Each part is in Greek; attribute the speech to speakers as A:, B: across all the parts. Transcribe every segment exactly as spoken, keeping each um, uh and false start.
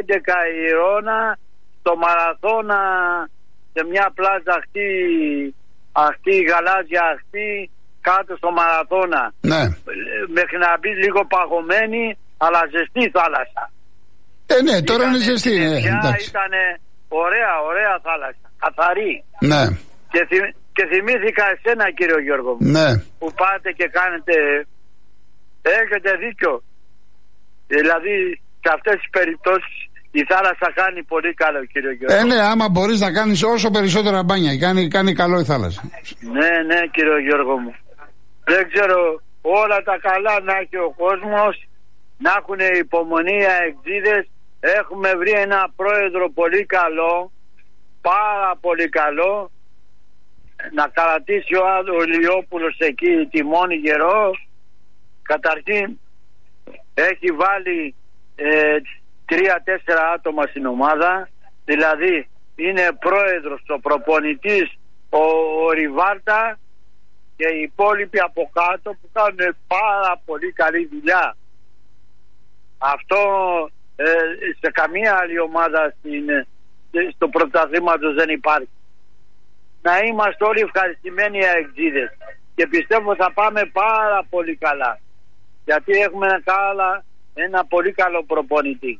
A: έντεκα η Ρώνα, στο Μαραθώνα, σε μια πλάζα αυτή, αυτή γαλάζια αυτή, κάτω στο Μαραθώνα.
B: Ναι.
A: Μέχρι να μπει λίγο παγωμένη, αλλά ζεστή θάλασσα.
B: Ε, ναι, τώρα είναι ζεστή. Ε,
A: ήταν ωραία, ωραία θάλασσα. Καθαρή.
B: Ναι.
A: Και, θυ, και θυμήθηκα εσένα, κύριο Γιώργο μου.
B: Ναι.
A: Που πάτε και κάνετε. Έχετε δίκιο. Δηλαδή, σε αυτές τις περιπτώσεις η θάλασσα κάνει πολύ καλό, κύριο Γιώργο.
B: Ε, ναι, άμα μπορείς να κάνεις όσο περισσότερα μπάνια. Κάνει, κάνει καλό η θάλασσα.
A: Ναι, ναι, κύριο Γιώργο μου. Δεν ξέρω, όλα τα καλά να έχει ο κόσμος, να έχουν υπομονή εξίδες. Έχουμε βρει ένα πρόεδρο πολύ καλό, πάρα πολύ καλό, να κρατήσει ο, ο Λιόπουλος εκεί τιμόνι γερό. Καταρχήν έχει βάλει ε, τρία-τέσσερα άτομα στην ομάδα, δηλαδή είναι πρόεδρος, ο προπονητής, ο, ο Ριβάρτα και οι υπόλοιποι από κάτω που κάνουν πάρα πολύ καλή δουλειά. Αυτό ε, σε καμία άλλη ομάδα στην, στο πρωταθλήματος δεν υπάρχει. Να είμαστε όλοι ευχαριστημένοι αεξίδες και πιστεύω θα πάμε πάρα πολύ καλά, γιατί έχουμε ένα, καλά, ένα πολύ καλό προπονητή.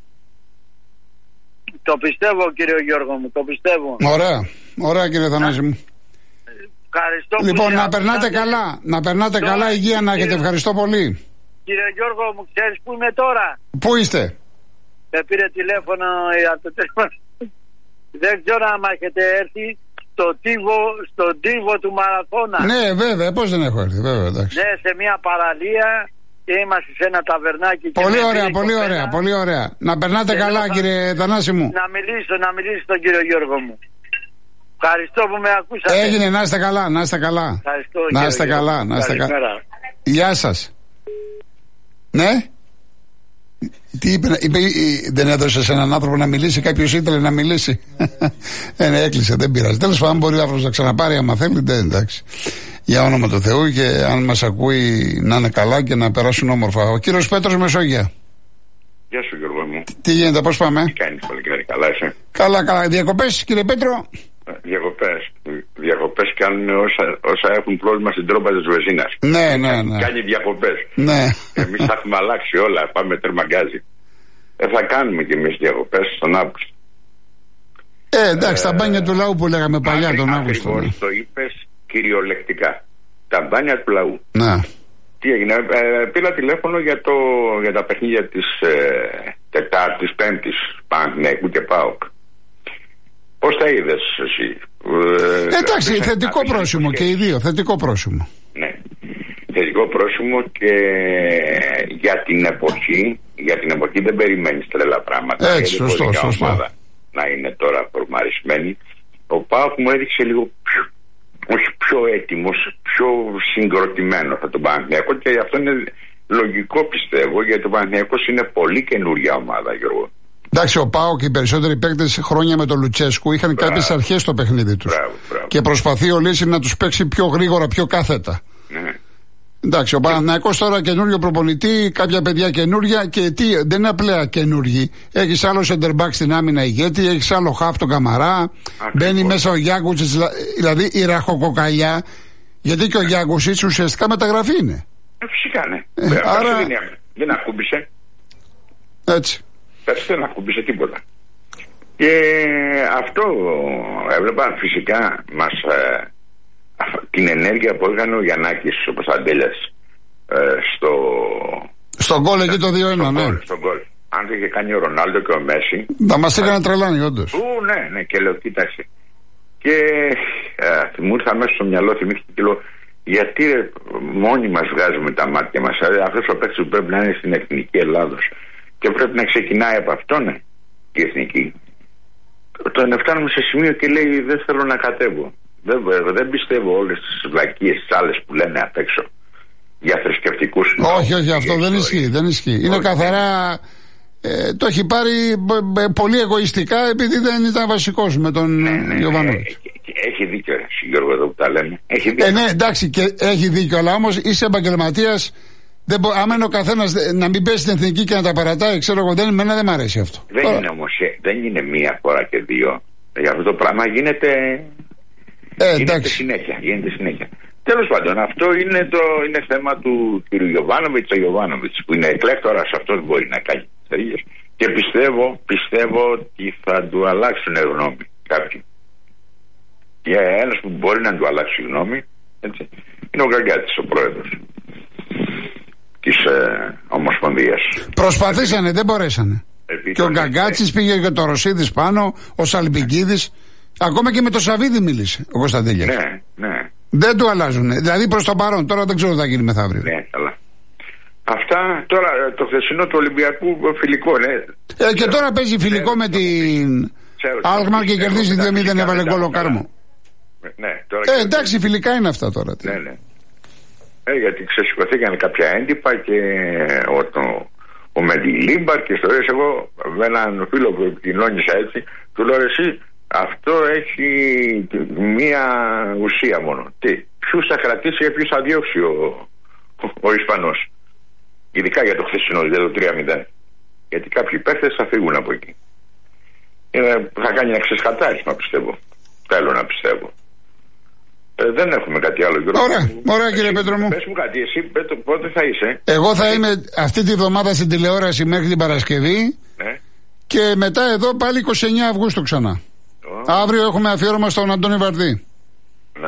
A: Το πιστεύω, κύριε Γιώργο μου, το πιστεύω.
B: Ωραία, ωραία κύριε Θανάση μου.
A: Ευχαριστώ.
B: Λοιπόν, να περνάτε καλά, να περνάτε τώρα, καλά, υγεία να έχετε, ευχαριστώ πολύ.
A: Κύριε Γιώργο μου, ξέρεις που είμαι τώρα?
B: Πού είστε?
A: Με πήρε τηλέφωνο από το τηλέφωνο. Δεν ξέρω αν έχετε έρθει στο τύβο, στον τύβο του Μαραθώνα.
B: Ναι, βέβαια, πώς δεν έχω έρθει, βέβαια, εντάξει.
A: Ναι, σε μια παραλία και είμαστε σε ένα ταβερνάκι.
B: Πολύ ωραία, πολύ κοπέλα. ωραία, πολύ ωραία. Να περνάτε και καλά, να... κύριε Θανάση μου.
A: Να μιλήσω, να μιλήσω τον κύριο Γιώργο μου. Ευχαριστώ που με ακούσατε.
B: Έγινε, να είστε καλά, να είστε καλά.
A: Ευχαριστώ,
B: να είστε καλά, να είστε καλά. Γεια σας. Ναι. Τι είπε, είπε, δεν έδωσε σε έναν άνθρωπο να μιλήσει, κάποιος ήθελε να μιλήσει. ε, ναι, έκλεισε, δεν πειράζει. Τέλος πάντων, μπορεί ο άνθρωπος να ξαναπάρει, άμα θέλετε, εντάξει. Για όνομα του Θεού, και αν μας ακούει να είναι καλά και να περάσουν όμορφα. Ο κύριος Πέτρος, Μεσόγεια.
C: Γεια σου, Γιώργο μου.
B: Τι γίνεται, πώς πάμε?
C: Τι κάνεις, πολύ καλά, είσαι?
B: Καλά, καλά. Διακοπές, κύριε Πέτρο?
C: Διακοπές. Διακοπές κάνουν όσα, όσα έχουν πρόβλημα στην τρόμπα της βενζίνας.
B: Ναι, ναι, ναι.
C: Κάνει διακοπές.
B: Ναι.
C: Εμείς θα έχουμε αλλάξει όλα. Πάμε τερμαγκάζι. Ε, θα κάνουμε κι εμείς διακοπές τον Αύγουστο.
B: Ε, εντάξει, ε, τα μπάνια του λαού που λέγαμε παλιά τον Αύγουστο.
C: Ακριβώς, το είπες κυριολεκτικά. Τα μπάνια του λαού.
B: Ναι.
C: Τι έγινε, ε, πήρα τηλέφωνο για, το, για τα παιχνίδια της ε, Τετάρτης, Πέμπτης, Παναθηναϊκού και ΠΑΟΚ. Πώς τα είδες εσύ?
B: Ε, εντάξει, ε, θετικό πρόσημο και... και οι δύο, θετικό πρόσημο.
C: Ναι, θετικό πρόσημο και για την εποχή, για την εποχή δεν περιμένεις τρελά πράγματα.
B: Έτσι, σωστό, σωστό.
C: Ομάδα να είναι τώρα φορμαρισμένη. Ο ΠΑΟΚ μου έδειξε λίγο πιο, όχι πιο έτοιμος, πιο συγκροτημένο θα τον Παναθηναϊκό, και αυτό είναι λογικό πιστεύω, γιατί ο Παναθηναϊκός είναι πολύ καινούργια ομάδα, Γιώργο.
B: Εντάξει, ο ΠΑΟΚ και οι περισσότεροι παίκτες χρόνια με τον Λουτσέσκου είχαν κάποιες αρχές στο παιχνίδι τους.
C: Μπράβο, μπράβο.
B: Και προσπαθεί ο Λύση να τους παίξει πιο γρήγορα, πιο κάθετα.
C: Ναι.
B: Εντάξει, ο Παναθηναϊκός τώρα καινούριο προπονητή, κάποια παιδιά καινούρια, και τι, δεν είναι απλά καινούργοι. Έχεις άλλο center back στην άμυνα ηγέτη, έχεις άλλο χαφ τον Καμαρά, ακριβώς. Μπαίνει μέσα ο Γιάνκουτσιτς, δηλαδή η ραχοκοκαλιά, γιατί και ο Γιάνκουτσιτς ουσιαστικά μεταγραφή είναι.
C: Ε, φυσικά ναι.
B: Ε, άρα...
C: δεν, δεν ακούμπησε.
B: Έτσι.
C: Πέρσι δεν ακούμπησε τίποτα. Και αυτό έβλεπα φυσικά μας, ε, την ενέργεια που έκανε ο Γιαννάκης, ο Πασαντέλιας, ε, στο...
B: Στον γκολ εκεί το δύο ένα, ναι.
C: Στον γκολ. Αν το είχε κάνει ο Ρονάλντο και ο Μέση...
B: Θα μας έκανε τρελάνι, όντως.
C: Ού, ναι, ναι, και λέω, κοίταξε. Και ε, μου ήρθα μέσα στο μυαλό, θυμήθηκα και λέω, γιατί ρε, μόνοι μας βγάζουμε τα μάτια μας. Αυτός ο παίκτης που πρέπει να είναι στην εθνική Ελλάδος και πρέπει να ξεκινάει από αυτόν, ναι, η εθνική. Τον φτάνουμε σε σημείο και λέει, δεν θέλω να κατέβω. Δεν, δεν πιστεύω όλες τις βλακίες τις άλλες που λένε απ' έξω για θρησκευτικούς.
B: Όχι, όχι, αυτό δεν ισχύει, δεν ισχύει. Είναι όχι, καθαρά. Ε, το έχει πάρει πολύ εγωιστικά επειδή δεν ήταν βασικός με τον
C: ναι, ναι,
B: Γιωβανόβιτς.
C: Έχει δίκιο, Γιώργο, εδώ που τα λέμε. Έχει δίκιο.
B: Ε, ναι, εντάξει, και έχει δίκιο, αλλά όμως είσαι επαγγελματίας Δεν μπο... Άμα είναι ο καθένας να μην πέσει στην εθνική και να τα παρατάει, ξέρω εγώ, δεν, εμένα δεν μ' αρέσει αυτό.
C: Δεν Τώρα... είναι όμως, δεν είναι μία φορά και δύο. Για αυτό το πράγμα γίνεται, ε, γίνεται συνέχεια. Γίνεται συνέχεια. Τέλος πάντων, αυτό είναι, το, είναι θέμα του κ. Γιοβάνοβιτς, ο Γιοβάνοβιτς που είναι εκλέκτορας, αυτός μπορεί να κάνει τις τέτοιες. Και πιστεύω, πιστεύω ότι θα του αλλάξουν γνώμη κάποιοι. Και ένας που μπορεί να του αλλάξει γνώμη, έτσι, είναι ο Γκαγκάτης, ο πρόεδρος της ε, Ομοσπονδίας.
B: Προσπαθήσανε, δεν μπορέσανε. Επί και ο Γκαγκάτσης πήγε και το Ρωσίδης πάνω, ο Σαλπικίδης, ακόμα και με το Σαββίδη μίλησε ο Κωνσταντέλιας.
C: Ναι, ναι.
B: Δεν του αλλάζουν. Δηλαδή προς το παρόν. Τώρα δεν ξέρω τι θα γίνει μεθαύριο.
C: Ναι, καλά. Αυτά τώρα το χθεσινό του Ολυμπιακού φιλικό, ναι.
B: Ε, και τώρα παίζει φιλικό με την Αλκμαρ και κερδίζει δύο μηδέν, έβαλε γκολ ο Κάρμο.
C: Ναι, τώρα
B: ε, εντάξει, φιλικά είναι αυτά τώρα.
C: Ναι, ναι. Ε, γιατί ξεσηκωθήκαν κάποια έντυπα και ο, το, ο Μεντιλίμπαρ και ιστορίες. Εγώ με έναν φίλο που επικοινώνησα έτσι, του λέω εσύ, αυτό έχει μία ουσία μόνο. Τι, ποιους θα κρατήσει και ποιους θα διώξει ο, ο, ο Ισπανός. Ειδικά για το χθεσινό, για το τρία μηδέν. Γιατί κάποιοι παίχτες θα φύγουν από εκεί. Είναι, θα κάνει ένα ξεσχατάρισμα, πιστεύω. Θέλω να πιστεύω. Ε, δεν έχουμε κάτι άλλο.
B: Ωραία, ωραία κύριε Πέτρο μου.
C: Πες μου κάτι, εσύ πότε θα είσαι?
B: Εγώ θα είμαι αυτή τη βδομάδα στην τηλεόραση μέχρι την Παρασκευή. Ναι. Και μετά εδώ πάλι είκοσι εννέα Αυγούστου ξανά. Oh. Αύριο έχουμε αφιέρωμα στον Αντώνη Βαρδί.
C: Να,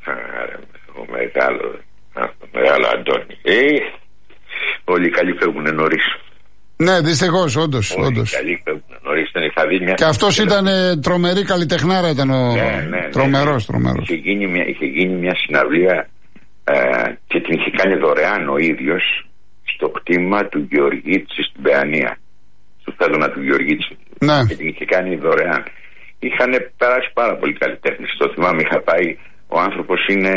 C: ο μεγάλο, ο μεγάλο Αντώνη. Ε, όλοι οι καλοί φεύγουν νωρίς.
B: Ναι, δυστυχώς, όντως.
C: Όλοι οι καλοί φεύγουν νωρίς. Μια...
B: Και αυτός ήταν ε, τρομερή καλλιτεχνάρα, ήταν ο
C: ναι, ναι,
B: τρομερός,
C: ναι.
B: τρομερός.
C: Είχε γίνει μια, είχε γίνει μια συναυλία ε, και την είχε κάνει δωρεάν ο ίδιος στο κτήμα του Γεωργίτση στην Παιανία. Στο στάδωνα του Γεωργίτση.
B: Ναι.
C: Και την είχε κάνει δωρεάν. Είχαν περάσει πάρα πολύ καλλιτέχνες. Το θυμάμαι, είχα πάει. Ο άνθρωπος είναι,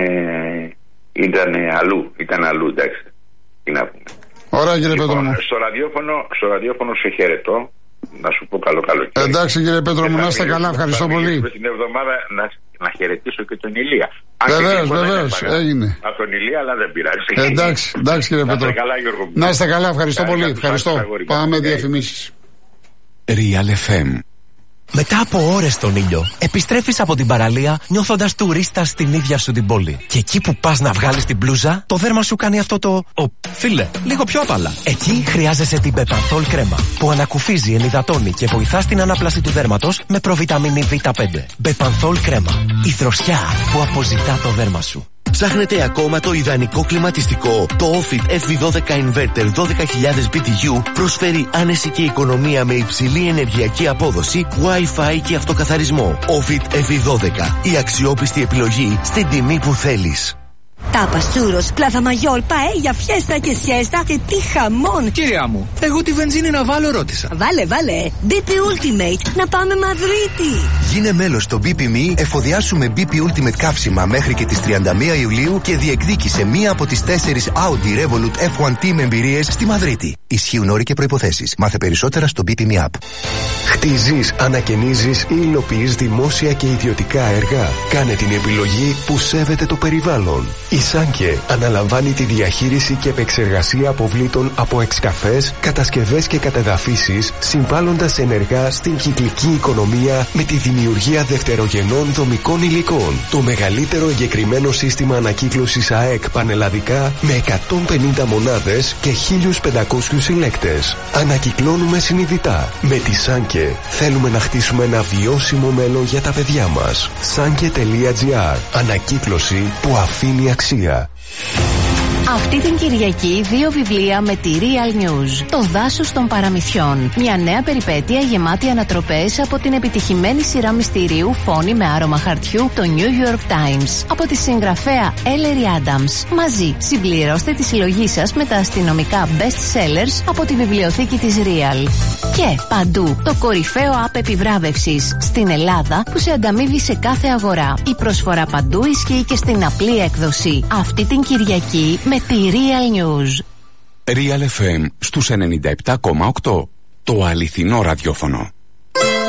C: ήταν αλλού. Ήταν αλλού, εντάξει. Τι να πούμε.
B: Ωραία, κύριε λοιπόν, Πέτρο μου.
C: Στο ραδιόφωνο, στο ραδιόφωνο σε χαιρετώ. Να σου πω καλό καλοκαίρι.
B: Εντάξει, κύριε Πέτρο μου, να είστε καλά. Ευχαριστώ πολύ.
C: Την εβδομάδα να, να χαιρετήσω και τον Ηλία.
B: Βεβαίως, βεβαίως. Έγινε.
C: Από τον Ηλία, αλλά δεν πειράζει.
B: Εντάξει, εντάξει, κύριε Πέτρο. Να είστε καλά, ευχαριστώ πολύ. Ευχαριστώ. Πάμε διαφημίσεις.
D: Real εφ εμ. Μετά από ώρες στον ήλιο, επιστρέφεις από την παραλία νιώθοντας τουρίστας στην ίδια σου την πόλη. Και εκεί που πας να βγάλεις την μπλούζα, το δέρμα σου κάνει αυτό το «Ω, φίλε, λίγο πιο απαλά». Εκεί χρειάζεσαι την Bepanthol κρέμα, που ανακουφίζει, ενυδατώνει και βοηθά στην ανάπλαση του δέρματος με προβιταμίνη βι πέντε. Bepanthol κρέμα, η δροσιά που αποζητά το δέρμα σου.
E: Ψάχνετε ακόμα το ιδανικό κλιματιστικό? Το Ofit εφ βι δώδεκα Inverter δώδεκα χιλιάδες μπι τι γιου προσφέρει άνεση και οικονομία με υψηλή ενεργειακή απόδοση, Wi-Fi και αυτοκαθαρισμό. Ofit εφ βι δώδεκα, η αξιόπιστη επιλογή στην τιμή που θέλεις.
F: Τάπας, τσούρος, πλάθα-μαγιόλ, παέλια, φιέστα και σιέστα και τι χαμόν!
G: Κυρία μου, εγώ τη βενζίνη να βάλω ρώτησα.
F: Βάλε, βάλε. μπι πι Ultimate, να πάμε Μαδρίτη.
E: Γίνε μέλος στο μπι πι εμ ι, εφοδιάσου με μπι πι Ultimate καύσιμα μέχρι και τις τριάντα μία Ιουλίου και διεκδίκησε μία από τις τέσσερις Audi Revolut εφ ουάν τι με εμπειρίες στη Μαδρίτη. Ισχύουν όροι και προϋποθέσεις. Μάθε περισσότερα στο μπι πι εμ ι App.
H: Χτίζεις, ανακαινίζεις ή υλοποιείς δημόσια και ιδιωτικά έργα? Κάνε την επιλογή που σέβεται το περιβάλλον. Η Σάνκε αναλαμβάνει τη διαχείριση και επεξεργασία αποβλήτων από εξκαφές, κατασκευές και κατεδαφίσεις, συμβάλλοντας ενεργά στην κυκλική οικονομία με τη δημιουργία δευτερογενών δομικών υλικών. Το μεγαλύτερο εγκεκριμένο σύστημα ανακύκλωσης ΑΕΚ πανελλαδικά με εκατόν πενήντα μονάδες και χίλιους πεντακόσιους συλλέκτες. Ανακυκλώνουμε συνειδητά. Με τη Σάνκε θέλουμε να χτίσουμε ένα βιώσιμο μέλλον για τα παιδιά μας. Σάνκε τελεία τζι άρ. Ανακύκλωση που αφήνει αξία.
I: Αυτή την Κυριακή δύο βιβλία με τη Real News. Το δάσος των παραμυθιών. Μια νέα περιπέτεια γεμάτη ανατροπές από την επιτυχημένη σειρά μυστηρίου Φόνη με άρωμα χαρτιού, το New York Times. Από τη συγγραφέα Ellery Adams. Μαζί συμπληρώστε τη συλλογή σας με τα αστυνομικά best sellers από τη βιβλιοθήκη της Real. Και παντού το κορυφαίο app επιβράβευσης στην Ελλάδα που σε ανταμείβει σε κάθε αγορά. Η προσφορά παντού ισχύει και στην απλή έκδοση. Αυτή την Κυριακή με τη Real News.
D: Real εφ εμ στους ενενήντα επτά κόμμα οκτώ. Το αληθινό ραδιόφωνο.